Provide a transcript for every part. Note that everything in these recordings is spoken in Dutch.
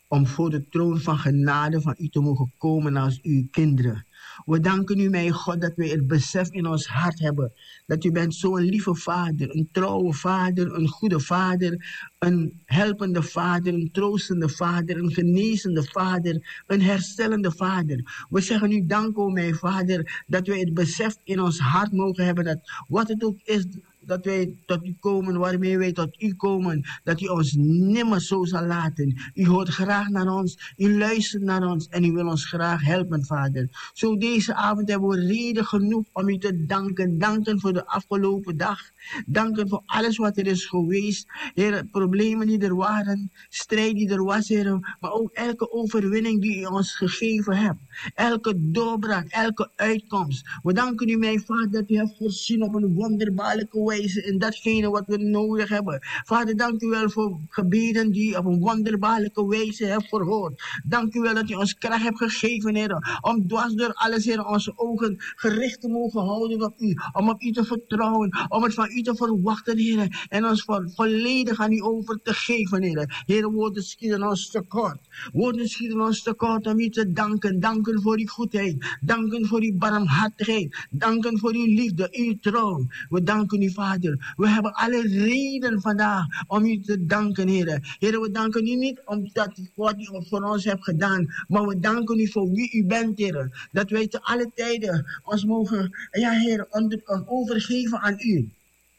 om voor de troon van genade van u te mogen komen als uw kinderen. We danken u, mijn God, dat wij het besef in ons hart hebben. Dat u bent zo'n lieve vader, een trouwe vader, een goede vader, een helpende vader, een troostende vader, een genezende vader, een herstellende vader. We zeggen u dank, o mijn vader, dat wij het besef in ons hart mogen hebben dat wat het ook is, dat wij tot u komen, waarmee wij tot u komen, dat u ons nimmer zo zal laten. U hoort graag naar ons, u luistert naar ons en u wil ons graag helpen, Vader. Zo deze avond hebben we reden genoeg om u te danken. Danken voor de afgelopen dag. Danken voor alles wat er is geweest. Heer, problemen die er waren, strijd die er was, Heer, maar ook elke overwinning die u ons gegeven hebt. Elke doorbraak, elke uitkomst. We danken u, mijn Vader, dat u hebt voorzien op een wonderbaarlijke wijze in datgene wat we nodig hebben. Vader, dank u wel voor gebeden die u op een wonderbaarlijke wijze hebt verhoord. Dank u wel dat u ons kracht hebt gegeven, Heer, om dwars door alles, Heer, onze ogen gericht te mogen houden op u, om op u te vertrouwen, om het van u te verwachten, Heer, en ons volledig aan u over te geven, Heer. Heer, woorden schieten ons tekort. Woorden schieten ons tekort om u te danken. Danken voor uw goedheid. Danken voor uw barmhartigheid. Danken voor uw liefde, uw trouw. We danken u, Vader. We hebben alle reden vandaag om u te danken, Heer. Heer, we danken u niet omdat wat u voor ons hebt gedaan, maar we danken u voor wie u bent, Heer. Dat wij te alle tijden ons mogen, ja, Heer, overgeven aan u.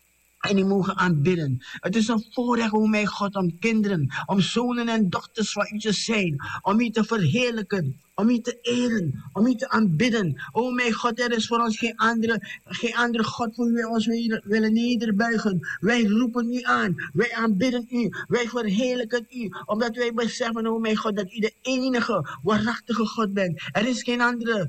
En die mogen aanbidden. Het is een voorrecht, o mijn God, om kinderen, om zonen en dochters van u te zijn. Om u te verheerlijken, om u te eren, om u te aanbidden. O mijn God, er is voor ons geen andere God voor wie wij ons willen nederbuigen. Wij roepen u aan, wij aanbidden u, wij verheerlijken u. Omdat wij beseffen, o mijn God, dat u de enige waarachtige God bent. Er is geen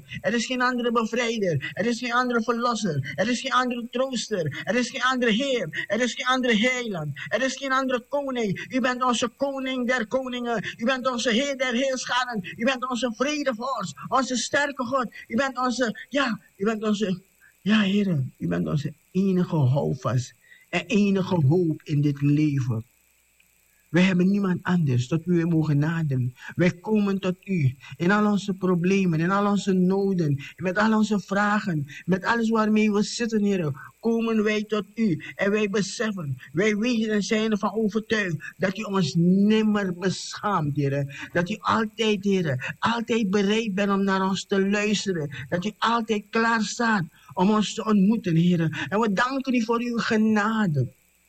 andere bevrijder. Er is geen andere verlosser. Er is geen andere trooster. Er is geen andere Heer. Er is geen andere heiland. Er is geen andere koning. U bent onze koning der koningen. U bent onze Heer der heerscharen. U bent onze vredevorst. Onze sterke God. U bent onze, Heer. U bent onze enige houvast. En enige hoop in dit leven. Wij hebben niemand anders tot wie we mogen naderen. Wij komen tot u in al onze problemen, in al onze noden, met al onze vragen, met alles waarmee we zitten, Heer. Komen wij tot u en wij beseffen, wij weten en zijn ervan overtuigd dat u ons nimmer beschaamt, Heer. Dat u altijd, Heer, altijd bereid bent om naar ons te luisteren. Dat u altijd klaar staat om ons te ontmoeten, Heer. En we danken u voor uw genade.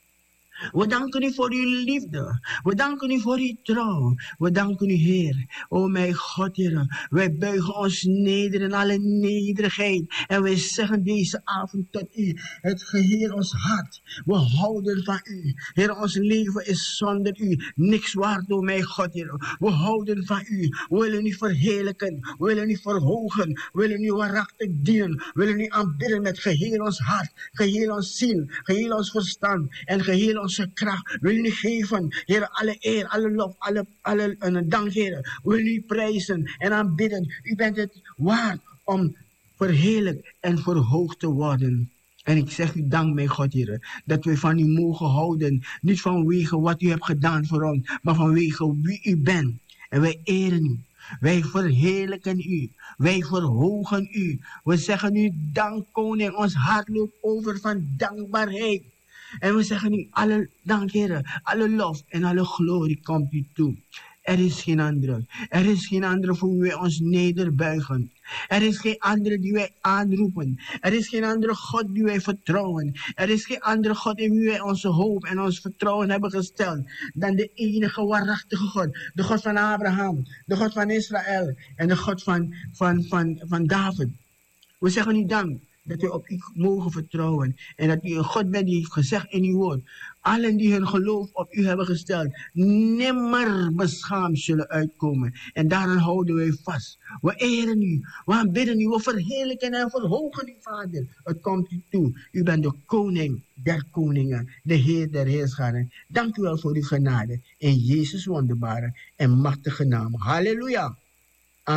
We danken u voor uw liefde. We danken u voor uw trouw. We danken u, Heer. O mijn God, Heer. Wij buigen ons neder in alle nederigheid. En wij zeggen deze avond tot u. Het geheel ons hart. We houden van u. Heer, ons leven is zonder u niks waard, o mijn God, Heer. We houden van u. We willen u verheerlijken. We willen u verhogen. We willen u waarachtig dienen. We willen u aanbidden met geheel ons hart. Geheel ons ziel. Geheel ons verstand. En geheel onze kracht. We willen u geven, Heer, alle eer, alle lof, alle dank, Heer. We willen u prijzen en aanbidden. U bent het waard om verheerlijkt en verhoogd te worden. En ik zeg u dank, mijn God, Heer, dat we van u mogen houden. Niet vanwege wat u hebt gedaan voor ons, maar vanwege wie u bent. En wij eren u. Wij verheerlijken u. Wij verhogen u. We zeggen u dank, koning. Ons hart loopt over van dankbaarheid. En we zeggen u alle dank, Heer, alle lof en alle glorie komt u toe. Er is geen andere. Er is geen andere voor wie wij ons nederbuigen. Er is geen andere die wij aanroepen. Er is geen andere God die wij vertrouwen. Er is geen andere God in wie wij onze hoop en ons vertrouwen hebben gesteld dan de enige waarachtige God. De God van Abraham, de God van Israël en de God van David. We zeggen u dank dat we op u mogen vertrouwen. En dat u een God bent die heeft gezegd in uw woord. Allen die hun geloof op u hebben gesteld, nimmer beschaamd zullen uitkomen. En daaraan houden wij vast. We eren u, we aanbidden u, we verheerlijken en verhogen u, Vader. Het komt u toe. U bent de koning der koningen, de Heer der heerscharen. Dank u wel voor uw genade. In Jezus wonderbare en machtige naam. Halleluja.